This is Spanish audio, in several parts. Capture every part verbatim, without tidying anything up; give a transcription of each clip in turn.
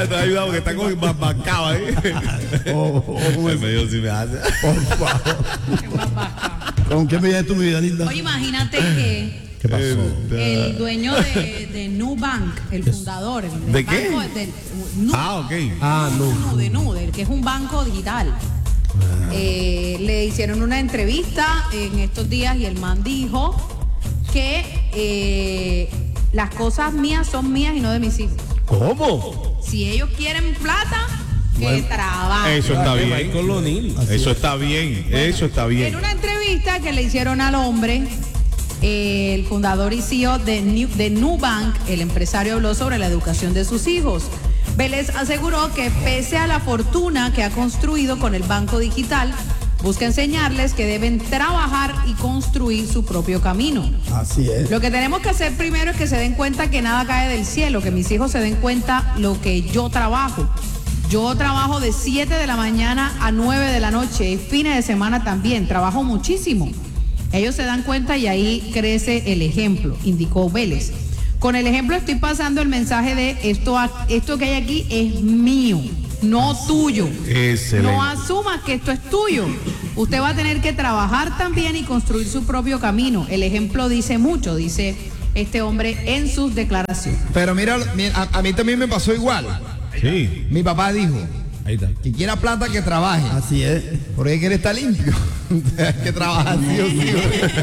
Ya te ha ayudado porque está con más marcado ahí. Oh, oh, ¿cómo es? Medio si me hace. Por favor. ¿Con qué me llamas tú, mi vida linda? Oye, imagínate que ¿Qué pasó? el dueño de, de Nubank, el fundador, el ¿De qué? banco de, Nu- Ah, ok. Ah, no. Nu- de Nuder, que es un banco digital. Eh, le hicieron una entrevista en estos días y el man dijo que eh, las cosas mías son mías y no de mis hijos. ¿Cómo? Si ellos quieren plata, que Bueno, trabajen. Eso está bien. Michael O'Neill. Eso está bien. Eso está En bien. una entrevista que le hicieron al hombre, eh, el fundador y C E O de, New, de Nubank, el empresario, habló sobre la educación de sus hijos. Vélez aseguró que pese a la fortuna que ha construido con el banco digital, busca enseñarles que deben trabajar y construir su propio camino. Así es. Lo que tenemos que hacer primero es que se den cuenta que nada cae del cielo, que mis hijos se den cuenta lo que yo trabajo. Yo trabajo de siete de la mañana a nueve de la noche y fines de semana también, trabajo muchísimo. Ellos se dan cuenta y ahí crece el ejemplo, indicó Vélez. Con el ejemplo estoy pasando el mensaje de esto, esto que hay aquí es mío, no tuyo. Excelente. No asumas que esto es tuyo. Usted va a tener que trabajar también y construir su propio camino. El ejemplo dice mucho, dice este hombre en sus declaraciones. Pero mira, mira, a, a mí también me pasó igual. Sí. Mi papá dijo, Ahí está. que quiera plata que trabaje, Así es. porque quiere estar limpio. Hay que trabajar sí o sí.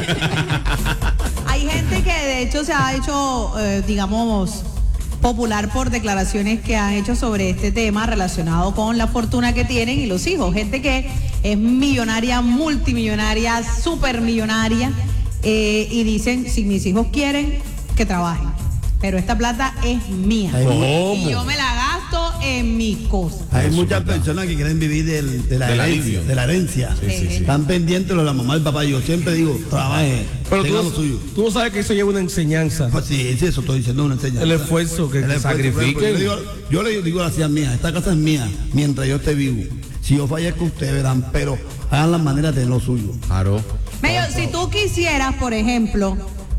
Hay gente que de hecho se ha hecho, eh, digamos, popular por declaraciones que han hecho sobre este tema relacionado con la fortuna que tienen y los hijos. Gente que es millonaria, multimillonaria, supermillonaria, eh, y dicen, si mis hijos quieren, que trabajen. Pero esta plata es mía. ¿Cómo? Y yo me la gasto en mis cosas. Hay Eso, muchas ¿verdad? personas que quieren vivir del- de la Del herencia. alivio. De la herencia. Sí, sí, sí. Están pendientes de la mamá y el papá. Yo siempre digo, trabaje, Pero tenga tú, lo suyo. tú no sabes que eso lleva una enseñanza. Pues sí, sí, eso estoy diciendo, una enseñanza. El esfuerzo que- El que esfuerzo, sacrifiquen. Yo le digo, yo le digo a las hijas mías, esta casa es mía, mientras yo esté vivo. Si yo fallezco, ustedes verán, pero hagan las maneras de lo suyo. Claro. Medio, si tú quisieras, por ejemplo,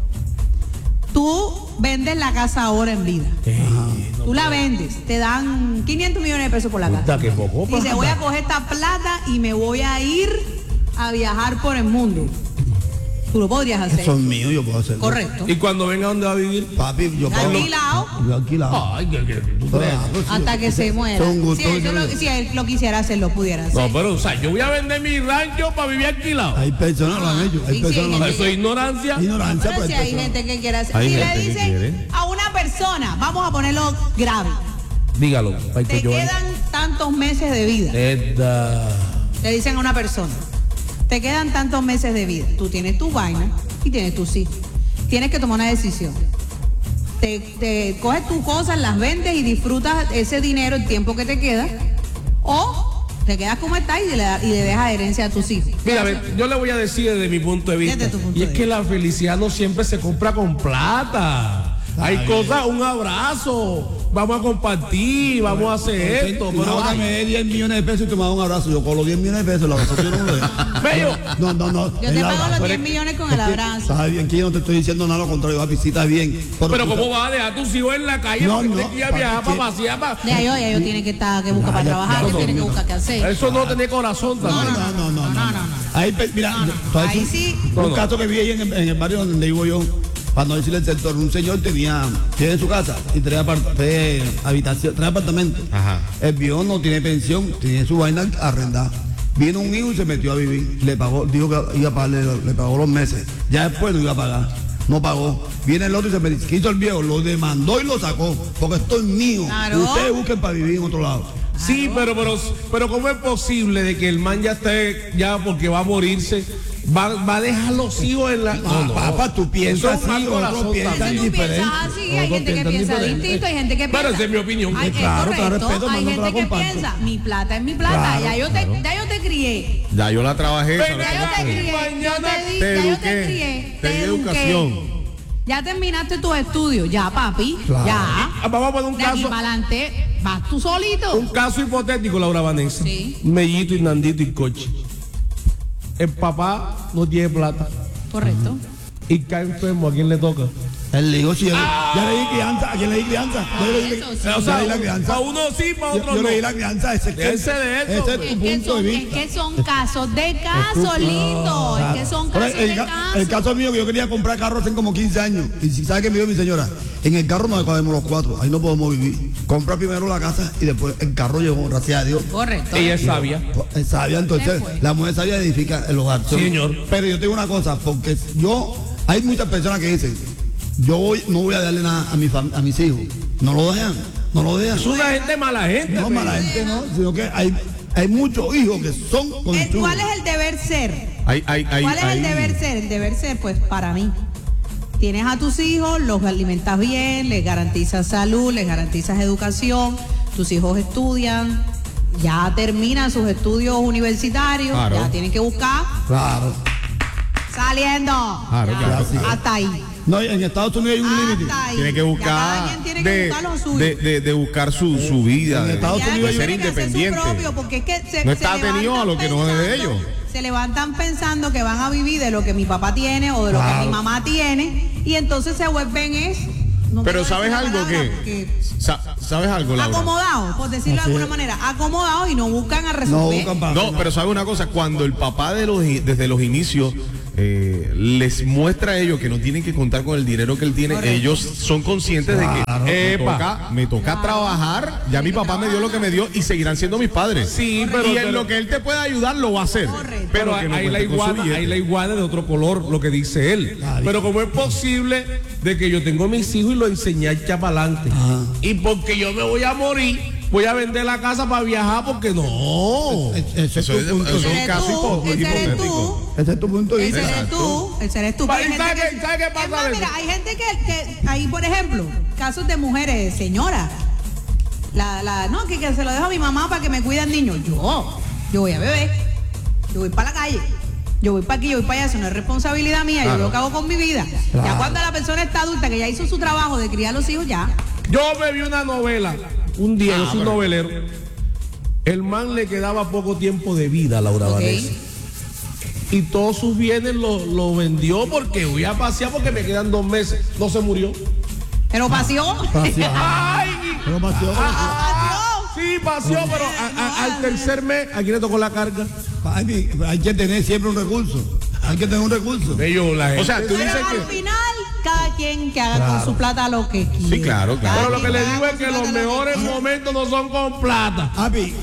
tú vendes la casa ahora en vida. Tú la vendes, te dan quinientos millones de pesos por la Puta, casa. que poco, Dice, pa. voy a coger esta plata y me voy a ir a viajar por el mundo. Tú lo podrías hacer. Son míos, yo puedo hacerlo. Correcto. Y cuando venga, ¿dónde va a vivir? Papi, yo puedo. Alquilado Yo alquilado. Ay, que, que tú Ah, crees. pues sí, hasta que se muera. Son gustos. Si, eso yo lo- le- si él lo quisiera hacer, lo pudiera hacer. No, pero, o sea, yo voy a vender mi rancho para vivir alquilado. Hay personas que lo han hecho. Hay Sí, sí, personas que lo han hay hecho. Eso es ignorancia. Ignorancia, Pero pues. si hay personas- gente que quiere hacer. Hay Si le gente que dicen quiere. a una persona, vamos a ponerlo grave, Dígalo. Ay, te que yo- quedan tantos meses de vida. Esta. Le dicen a una persona, te quedan tantos meses de vida. Tú tienes tu vaina y tienes tus hijos. Tienes que tomar una decisión. Te, te coges tus cosas, las vendes y disfrutas ese dinero, el tiempo que te queda. O te quedas como estás y le, da- y le dejas herencia a tus hijos. Mira, a ver, yo le voy a decir desde mi punto de vista. Desde tu punto Y es de que la felicidad no siempre se compra con plata. Hay cosas, un abrazo, vamos a compartir, vamos a hacer esto. Pero Pero ahora ay, me dé diez millones de pesos y tú me das un abrazo. Yo con los diez millones de pesos, el abrazo yo no me lo doy. Bello. No, no, no. Yo el te pago abrazo los es- diez millones con el abrazo. Está bien, que yo no te estoy diciendo nada, lo contrario, va, visita bien. Pero ¿cómo vas a dejar a tus hijos en la calle No, porque no, te quieras ¿para viajar qué? para pasear? Para... De ahí, ya ellos tienen que estar, que buscar para Ya, ya, trabajar, ya, que no, tienen que no. buscar qué hacer. Eso no tiene corazón No, también. no, no, no, no. no, no. Ahí, pe- mira, No, no. tú sabes Ahí un- sí. un No, no. caso que vi ahí en, el- en el barrio donde vivo yo, para no decirle el sector, un señor tenía, tiene su casa y trae, apart- trae habitación, trae apartamento. Ajá. El viejo no tiene pensión, tiene su vaina arrendada. Vino un hijo y se metió a vivir. Le pagó, dijo que iba a pagarle, le pagó los meses. Ya después no iba a pagar. No pagó. Viene el otro y se metió. ¿Qué hizo el viejo? Lo demandó y lo sacó. Porque esto es mío. Claro. Ustedes busquen para vivir en otro lado. Sí, pero, pero, pero ¿cómo es posible de que el man ya esté, ya porque va a morirse, va, va a dejar los hijos en la... Ah, papá, tú piensas Eso es un mal así, otros corazón piensan también. Si tú diferente. piensas así, hay Otros gente que piensan piensa diferente. distinto, hay gente que Pero piensa. esa es mi opinión. Ay, es Claro, te la correcto. respeto, Hay pero no te gente la que comparto. piensa, mi plata es mi plata, Claro, ya yo te, ya yo te crié. Ya yo la trabajé. Ven, ¿sabes Ya yo te cómo? crié, yo mañana te di, te ya yo eduqué, te crié, te di eduqué. educación. Ya terminaste tus estudios, ya papi, Claro. ya. Ah, vamos a poner un De aquí caso, para adelante, vas tú solito. un caso hipotético, Laura Vanessa. Sí. Mellito y Nandito y Coche. El papá no tiene plata Correcto. y cae enfermo, ¿a quién le toca? Él le dijo, sí, yo, ya le di crianza. ¿A quién le di crianza? Yo le di, Eso sí. yo O sea, le di la crianza. para uno sí, para Yo, otro yo no. le di la crianza. Ese, Déjense de eso, ese es hombre. tu Es que, punto son, de es vista. que son casos de casos, lindo. Es que son Pero casos el, de ca- casos. el caso mío que yo quería comprar carro hace como quince años. Y si sabe que me dijo mi señora, en el carro no cabemos los cuatro, ahí no podemos vivir. Compra primero la casa y después el carro llegó, gracias a Dios. Correcto. Ella es sabia. Es sabia, entonces Después. la mujer sabia edifica el hogar. Sí, señor. Pero yo te digo una cosa, porque yo, hay muchas personas que dicen, yo voy, no voy a darle nada a, mi fam- a mis hijos. No lo dejan, no lo dejan. Es una gente mala gente. No, pero- mala gente no, sino que hay, hay muchos hijos que son El- conchudos. ¿Cuál es el deber ser? Hay, hay, hay, ¿Cuál es hay- el deber ser? El deber ser, pues para mí. Tienes a tus hijos, los alimentas bien, les garantizas salud, les garantizas educación, tus hijos estudian, ya terminan sus estudios universitarios, Claro. ya tienen que buscar Claro. saliendo. Claro, Ya, claro. hasta ahí. No, en Estados Unidos hay un límite. Hasta ahí. Tiene que Ya buscar cada quien tiene que de, buscar lo suyo. de, de, de buscar su, su vida, En de, Estados Ya Unidos de ser tienen que hacer su independiente. propio, porque es que se, No se está atenido a lo que no es de levantan ellos. pensando- Se levantan pensando que van a vivir de lo que mi papá tiene o de lo Claro. que mi mamá tiene y entonces se vuelven es. no Pero quiero ¿sabes decir la algo palabra que? porque- Sa- ¿Sabes algo, Laura? Acomodados, por decirlo de Así alguna es. manera, acomodados y no buscan a No resolver. buscan para No, pero ¿sabes una cosa? Cuando el papá de los, desde los inicios eh, les muestra a ellos que no tienen que contar con el dinero que él tiene, Correcto. ellos son conscientes de que Claro. me Epa. toca, me toca trabajar, ya mi papá me dio lo que me dio y seguirán siendo mis padres. Sí, pero- y en pero- lo que él te pueda ayudar lo va a hacer. Correcto. Pero, Pero que no ahí, la cuente con su iguana, billete. ahí la iguana de otro color, lo que dice él. Claro. Pero como es posible de que yo tengo mis hijos y los enseñé a echar para adelante. Ajá. Y porque yo me voy a morir, voy a vender la casa para viajar porque no. Ese es Eso tu es- punto. eso Ese es un eres caso tú, hipo- ese eres hipotético. tú. Ese es tu punto de Ese vista. eres tú, ese eres tú. Pa- Hay ¿y sabe gente qué- sabe qué pasa Es más, a veces? mira, hay gente que, que ahí, por ejemplo, casos de mujeres, señoras, la, la, no, que, que se lo dejo a mi mamá para que me cuide al niño. Yo, yo voy a beber, yo voy para la calle, yo voy para aquí, yo voy para allá, eso no es responsabilidad mía, Claro. yo lo que hago con mi vida. Claro. Ya cuando la persona está adulta, que ya hizo su trabajo de criar a los hijos, ya. Yo me vi una novela un día, yo soy un novelero. El man le quedaba poco tiempo de vida a Laura Ok. Vanessa. Y todos sus bienes lo, lo vendió porque voy a pasear porque me quedan dos meses. No se murió. Pero pasión. Pasión. ¡Ay! Pero pasión. Ah, sí, paseó, pero a- a- al tercer mes, ¿a quién le tocó la carga? Hay, hay que tener siempre un recurso. Hay que tener un recurso. Bello, la gente. O sea, tú Pero dices al que... final, cada quien que haga con su plata lo que quiera. Sí, claro, claro. Pero lo que le Cada digo es quien que haga los con su plata mejores lo que quiera. momentos no son con plata. Papi,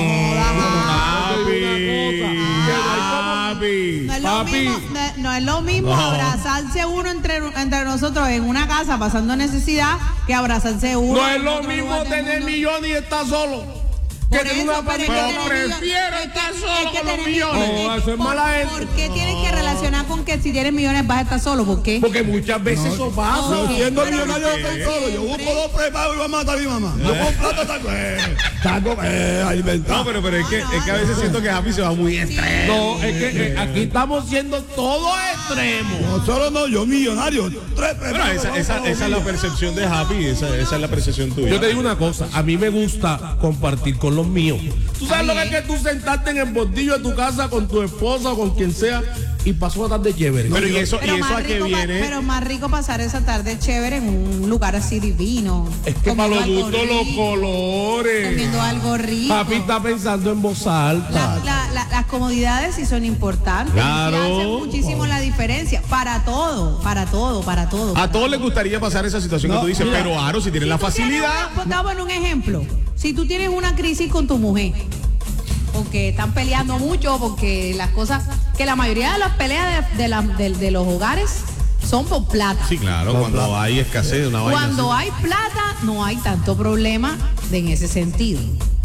Papi. No es lo Papi. mismo, no, no es lo mismo No. abrazarse uno entre, entre nosotros en una casa pasando necesidad que abrazarse uno. No es en lo otro mismo lugar del tener mundo. millones y estar solo. Que Por tener eso, una pero es que familia. tener Pero millones- prefiero es que- estar es solo que con los tener millones. millones- No, eso es ¿por- mala gente. ¿Por qué tienes que relacionar con que si tienes millones vas a estar solo? ¿Por qué? Porque muchas veces eso pasa. No, siendo pero millonario no yo estoy siempre. solo. Yo busco dos prepagos y voy a matar a mi mamá. Yo con plata saco, eh, saco, eh, alimentar. No, pero, pero es, que, es que a veces siento que Happy se va muy extremo. No, es que eh, aquí estamos siendo todos extremos. No solo no, yo millonario. Tres Bueno, prepagos. esa, esa, esa es la percepción de Happy, esa, esa es la percepción tuya. Yo te digo una cosa, a mí me gusta compartir con los míos. Tú sabes lo que es que tú sentarte en el bordillo de tu casa con tu esposa o con quien sea y pasó una tarde chévere. Pero y eso, y Pero eso más, a qué rico pa- viene. pero más rico pasar esa tarde chévere en un lugar así divino. Es que para comiendo los algo gustos, los rico, colores. Comiendo algo rico. Papi está pensando en voz alta. La- la- la- las comodidades sí son importantes. Claro. Y hacen muchísimo la diferencia. Para todo, para todo, para todo. A todos les gustaría pasar esa situación que No, tú dices, mira. pero Aro, si tienen la Si tú tienes facilidad. una- pues, te voy a poner un ejemplo. Si tú tienes una crisis con tu mujer, porque están peleando mucho, porque las cosas, que la mayoría de las peleas de, de la- de- de los hogares son por plata. Sí, claro, cuando hay escasez de una vaina. Cuando así. hay plata, no hay tanto problema de- en ese sentido.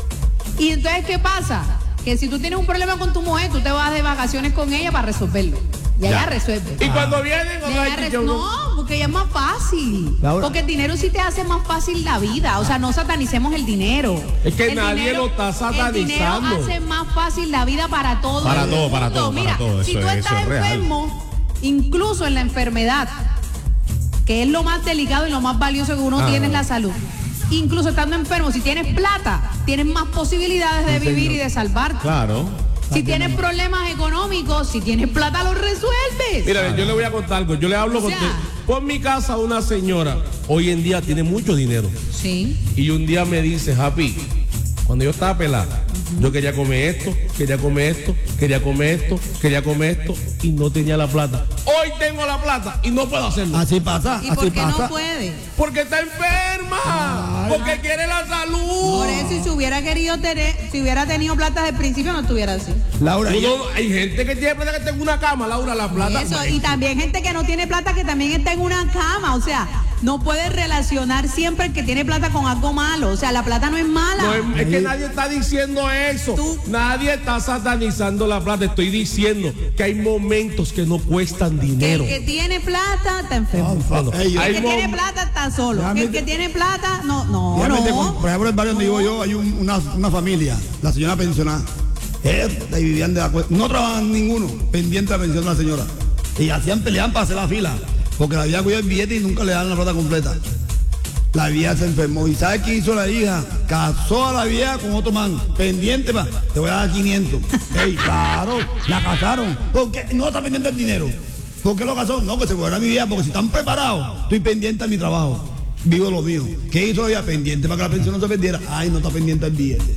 Y entonces, ¿qué pasa? Que si tú tienes un problema con tu mujer, tú te vas de vacaciones con ella para resolverlo. Y ella Ya. resuelve. Y cuando vienen, Y no hay ella res- chichón. no, porque ella es más fácil. Laura. Porque el dinero sí te hace más fácil la vida. O sea, no satanicemos el dinero. Es que El nadie lo está El dinero satanizando. hace más fácil la vida para todo. Para el todo, para mundo. todo, para Mira, todo. si Eso tú es- estás eso es real. enfermo, incluso en la enfermedad, que es lo más delicado y lo más valioso que uno Ah. tiene es la salud. Incluso estando enfermo, si tienes plata, tienes más posibilidades de vivir y de salvarte. Claro. Si tienes problemas económicos, si tienes plata, los resuelves. Mira, yo le voy a contar algo. Yo le hablo O con sea- por mi casa una señora, hoy en día tiene mucho dinero. Sí. Y un día me dice, Happy, cuando yo estaba pelada, yo quería comer esto, quería comer esto, quería comer esto, quería comer esto y no tenía la plata. Hoy tengo la plata y no puedo hacerlo. Así pasa, ¿Y así por qué pasa. no puede? Porque está enferma. Porque quiere la salud. Por eso, si se hubiera querido tener, si hubiera tenido plata desde el principio, no estuviera así. Laura, ella- Uno- hay gente que tiene plata que está en una cama, Laura, la plata. Eso, y también gente que no tiene plata que también está en una cama, o sea, no puede relacionar siempre el que tiene plata con algo malo, o sea, la plata no es mala. No, es, es que nadie está diciendo eso. Tú- Nadie está satanizando la plata. Estoy diciendo que hay momentos que no cuestan Que dinero. el que tiene plata está enfermo. Bueno, Ey, yo- El hay que mom- tiene plata está solo. Déjame El que te- tiene plata, no, no, Realmente, con- no. por ejemplo, en el barrio donde vivo yo hay un- una, una familia, la señora pensionada. Ellos ahí vivían de la cue- no trabajaban ninguno, pendiente de la pensión de la señora. Y hacían pelear para hacer la fila, porque la vieja cuidó el billete y nunca le daban la plata completa. La vieja se enfermó. ¿Y sabes qué hizo la hija? Casó a la vieja con otro man, pendiente para, te voy a dar quinientos. Ey, claro, la casaron. ¿Por qué? No está pendiente el dinero. ¿Por qué lo casó? No, que se fuera mi vieja, porque si están preparados, estoy pendiente de mi trabajo. Vivo lo mío. ¿Qué hizo ella? Pendiente para que la pensión no se perdiera. Ay, no está pendiente el billete.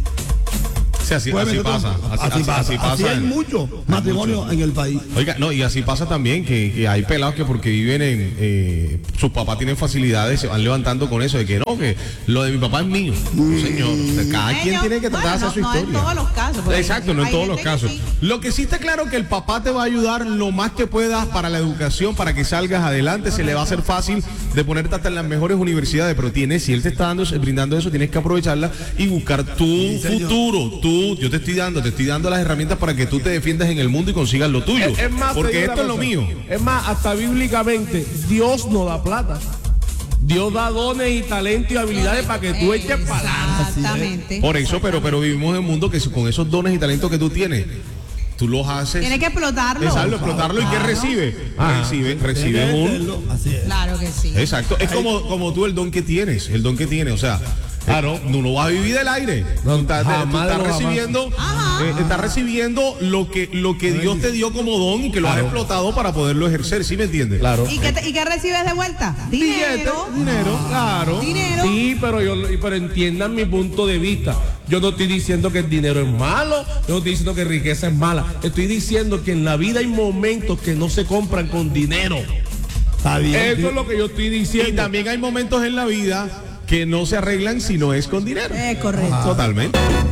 O sea, así, Puede así meter pasa. todo. Así, así- pasa. así pasa Así hay en- muchos matrimonios en el país. Oiga, no, y así pasa también que, que hay pelados que porque viven en, eh, sus papás tienen facilidades, se van levantando con eso de que no, que lo de mi papá es mío. No, señor, o sea, cada quien Ellos- tiene que tratar de bueno, hacer su no- no historia. en todos los casos, porque Exacto, no en hay todos los gente que casos. sí. Lo que sí está claro que el papá te va a ayudar lo más que puedas para la educación, para que salgas adelante, se le va a hacer fácil de ponerte hasta en las mejores universidades, pero tienes, si él te está dando, brindando eso, tienes que aprovecharla y buscar tu señor. futuro. Tú, yo te estoy dando, te estoy dando las herramientas para que tú te defiendas en el mundo y consigas lo tuyo. Es, es más, te porque digo esto es una lo cosa. mío. Es más, hasta bíblicamente, Dios no da plata. Dios da dones y talentos y habilidades para que tú eches para adelante. Exactamente. Por eso, pero, pero vivimos en un mundo que con esos dones y talentos que tú tienes, tú los haces. Tiene que explotarlo. Exacto, explotarlo. ¿Y qué Claro. recibe? Ah. Recibe, recibe un. Hacerlo, así es. Claro que sí. Exacto. Es como, como tú el don que tienes, el don que tienes. O sea, claro, tú no vas a vivir del aire. No, Tú estás, tú jamás estás de los recibiendo, Ajá. eh, estás recibiendo lo que, lo que Dios te dio como don y que lo has Claro. explotado para poderlo ejercer. ¿Sí me entiendes? Claro. ¿Y qué, te- ¿Y qué recibes de vuelta? Billete, Dinero. dinero, claro. Dinero. Sí, pero yo pero entiendan mi punto de vista. Yo no estoy diciendo que el dinero es malo, yo no estoy diciendo que riqueza es mala. Estoy diciendo que en la vida hay momentos que no se compran con dinero. Está bien. Eso es lo que yo estoy diciendo. Y también hay momentos en la vida que no se arreglan si no es con dinero. Es correcto. Totalmente.